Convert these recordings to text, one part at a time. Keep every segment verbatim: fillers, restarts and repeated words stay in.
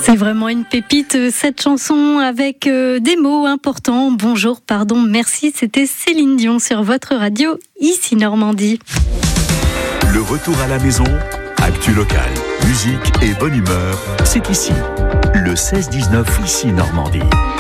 C'est vraiment une pépite, cette chanson, avec euh, des mots importants. Bonjour, pardon, merci. C'était Céline Dion sur votre radio, ici Normandie. Le retour à la maison, actu locale, musique et bonne humeur, c'est ici. Le seize dix-neuf, ici Normandie.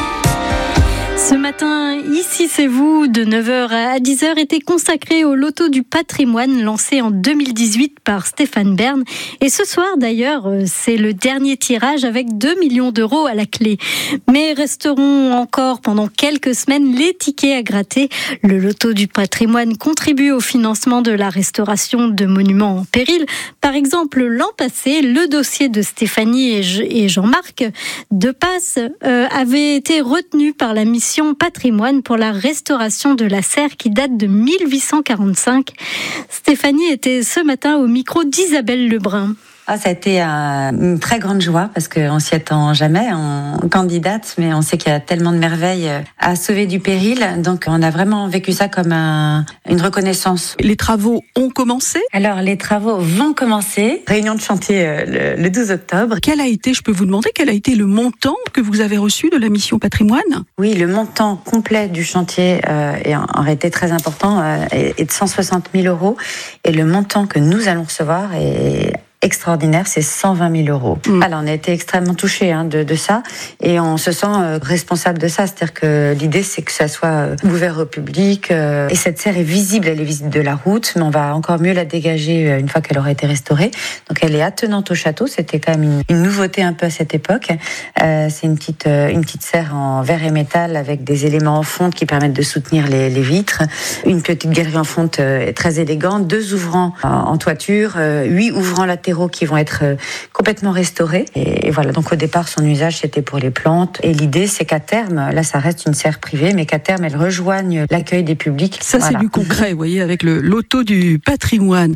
Ce matin, ici c'est vous, de neuf heures à dix heures, était consacré au loto du patrimoine lancé en deux mille dix-huit par Stéphane Bern. Et ce soir d'ailleurs, c'est le dernier tirage avec deux millions d'euros à la clé. Mais resteront encore pendant quelques semaines les tickets à gratter. Le loto du patrimoine contribue au financement de la restauration de monuments en péril. Par exemple, l'an passé, le dossier de Stéphanie et Jean-Marc Depasse euh, avait été retenu par la mission patrimoine pour la restauration de la serre qui date de mille huit cent quarante-cinq. Stéphanie était ce matin au micro d'Isabelle Lebrun. Ah, ça a été euh, une très grande joie parce qu'on s'y attend jamais, on candidate, mais on sait qu'il y a tellement de merveilles à sauver du péril. Donc, on a vraiment vécu ça comme un, une reconnaissance. Les travaux ont commencé ? Alors, les travaux vont commencer. Réunion de chantier euh, le, le douze octobre. Quel a été, je peux vous demander, quel a été le montant que vous avez reçu de la mission patrimoine ? Oui, le montant complet du chantier euh, est en réalité très important, euh, est de cent soixante mille euros. Et le montant que nous allons recevoir est extraordinaire, c'est cent vingt mille euros. Mmh. Alors, on a été extrêmement touchés hein, de, de ça et on se sent euh, responsable de ça. C'est-à-dire que l'idée, c'est que ça soit euh, ouvert au public euh, et cette serre est visible, elle est visible de la route, mais on va encore mieux la dégager euh, une fois qu'elle aura été restaurée. Donc, elle est attenante au château. C'était quand même une, une nouveauté un peu à cette époque. Euh, c'est une petite, euh, une petite serre en verre et métal avec des éléments en fonte qui permettent de soutenir les, les vitres. Une petite galerie en fonte euh, très élégante, deux ouvrants en, en toiture, euh, huit ouvrants latéraux qui vont être complètement restaurés. Et voilà, donc au départ, son usage, c'était pour les plantes. Et l'idée, c'est qu'à terme, là, ça reste une serre privée, mais qu'à terme, elle rejoigne l'accueil des publics. Ça, voilà. C'est du concret, vous voyez, avec le loto du patrimoine.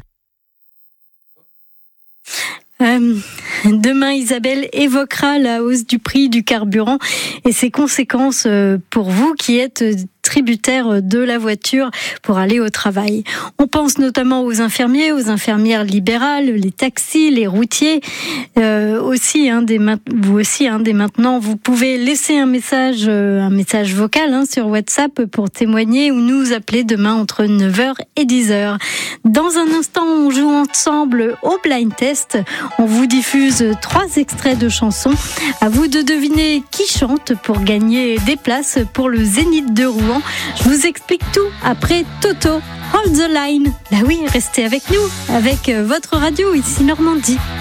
Euh, demain, Isabelle évoquera la hausse du prix du carburant et ses conséquences pour vous qui êtes tributaires de la voiture pour aller au travail. On pense notamment aux infirmiers, aux infirmières libérales, les taxis, les routiers. Euh, aussi, hein, dès ma- vous aussi, hein, dès maintenant, vous pouvez laisser un message, euh, un message vocal hein, sur WhatsApp pour témoigner ou nous appeler demain entre neuf heures et dix heures. Dans un instant, on joue ensemble au blind test. On vous diffuse trois extraits de chansons. À vous de deviner qui chante pour gagner des places pour le Zénith de Rouen. Je vous explique tout après Toto, Hold the Line. Bah oui, restez avec nous, avec votre radio ici Normandie.